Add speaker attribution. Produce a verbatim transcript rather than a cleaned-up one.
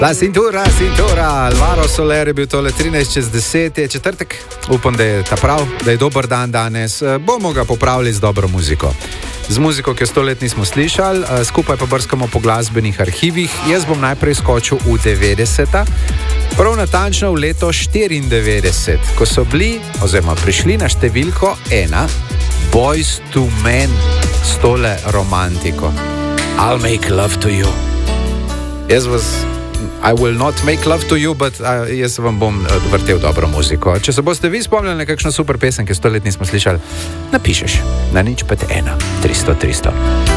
Speaker 1: La cintura, cintura, Alvaro Soler je bil tole trinajst čez deset, je četrtek, upam, da je ta prav, da je dober dan danes, bomo ga popravili z dobro muziko. Z muziko, ki jo sto let nismo slišali, skupaj pa brskamo po glasbenih arhivih. Jaz bom najprej skočil v devetdeseta, prav natančno v leto štiriindevetdeset, ko so bili, oziroma prišli na številko ena, Boyz two Men s tole romantiko. I'll make love to you. Jaz vas... I will not make love to you, but uh, jaz vam bom vrtel dobro muziko. Če se boste vi spomnili na kakšno super pesem, ki sto let nismo slišali, napišeš na nič pet ena tristo tristo.